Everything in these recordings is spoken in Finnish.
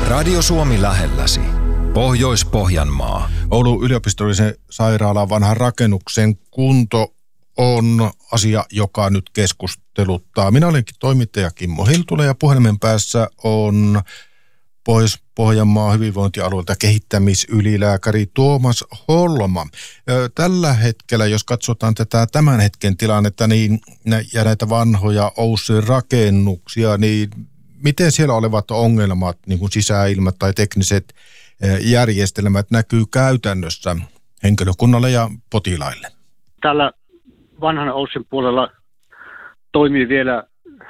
Radio Suomi lähelläsi. Pohjois-Pohjanmaa. Oulun yliopistollisen sairaalan vanhan rakennuksen kunto on asia, joka nyt keskusteluttaa. Minä olenkin toimittaja Kimmo Hiltula ja puhelimen päässä on Pohjois-Pohjanmaan hyvinvointialueelta kehittämisylilääkäri Tuomas Holma. Tällä hetkellä, jos katsotaan tätä tämän hetken tilannetta ja näitä vanhoja OYSin rakennuksia, niin miten siellä olevat ongelmat, niin kuin sisäilmat tai tekniset järjestelmät, näkyy käytännössä henkilökunnalle ja potilaille? Tällä vanhan OYSin puolella toimii vielä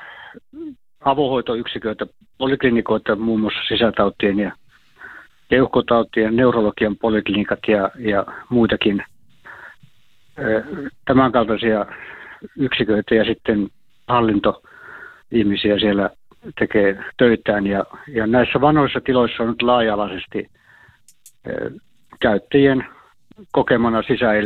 avohoitoyksiköitä, poliklinikoita, muun muassa sisätautien ja keuhkotautien, neurologian poliklinikat ja muitakin tämänkaltaisia yksiköitä, ja sitten hallintoihmisiä siellä tekee töitään. Ja näissä vanhoissa tiloissa on nyt laaja-alaisesti käyttäjien kokemana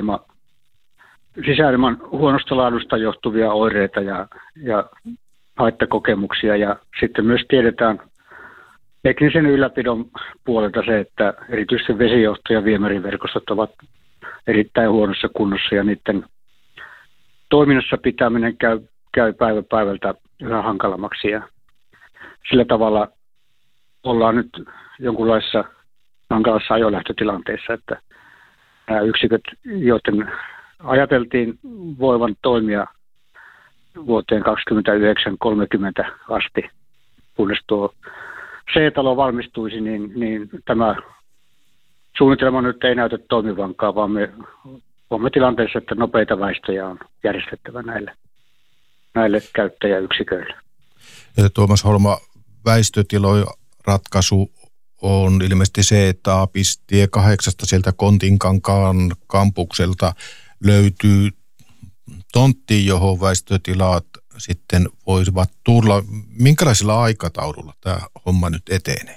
sisäilman huonosta laadusta johtuvia oireita ja haittakokemuksia, ja sitten myös tiedetään teknisen ylläpidon puolelta se, että erityisesti vesijohto- ja viemäriverkostot ovat erittäin huonossa kunnossa, ja niiden toiminnassa pitäminen käy päivä päivältä yhä hankalammaksi, ja sillä tavalla ollaan nyt jonkunlaisessa hankalassa ajolähtötilanteessa, että nämä yksiköt, joiden ajateltiin voivan toimia vuoteen 29-30 asti, kunnes tuo C-talo valmistuisi, niin tämä suunnitelma nyt ei näytä toimivankaan, vaan me olemme tilanteessa, että nopeita väistöjä on järjestettävä näille käyttäjäyksiköille. Ja Tuomas Holma, väistötilojen ratkaisu on ilmeisesti se, että Aapistie 8 sieltä Kontinkankaan kampukselta löytyy tontti, johon väistötilat sitten voisivat tulla. Minkälaisella aikataululla tämä homma nyt etenee?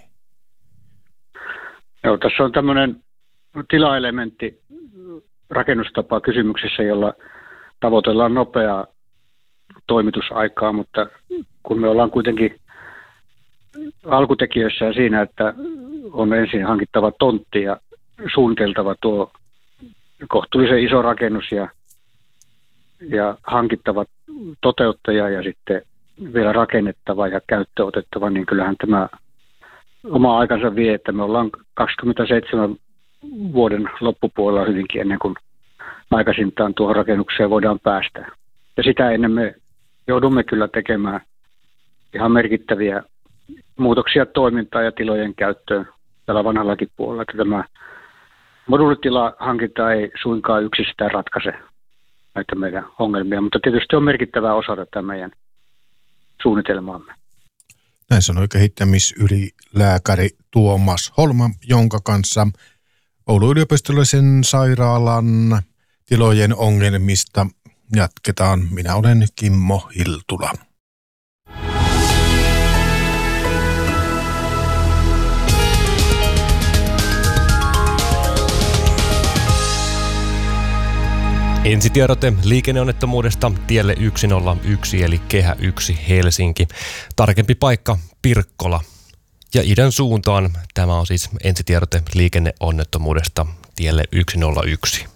Joo, tässä on tämmöinen tilaelementti rakennustapa kysymyksessä, jolla tavoitellaan nopeaa toimitusaikaa, mutta kun me ollaan kuitenkin alkutekijöissä siinä, että on ensin hankittava tontti ja suunniteltava tuo kohtuullisen iso rakennus ja hankittava toteuttaja ja sitten vielä rakennettava ja käyttöönotettava, niin kyllähän tämä oma aikansa vie, että me ollaan 27 vuoden loppupuolella hyvinkin ennen kuin aikaisintaan tuohon rakennukseen voidaan päästä. Ja sitä ennen me joudumme kyllä tekemään ihan merkittäviä muutoksia toimintaan ja tilojen käyttöön tällä vanhallakin puolella, että tämä moduulitilahankinta ei suinkaan yksistään ratkaise näitä meidän ongelmia, mutta tietysti on merkittävä osa tätä meidän suunnitelmaamme. Näin sanoi kehittämisylilääkäri Tuomas Holma, jonka kanssa Oulun yliopistollisen sairaalan tilojen ongelmista jatketaan. Minä olen Kimmo Hiltula. Ensitiedote liikenneonnettomuudesta tielle 101 eli Kehä 1 Helsinki. Tarkempi paikka Pirkkola. Ja idän suuntaan tämä on siis ensitiedote liikenneonnettomuudesta tielle 101.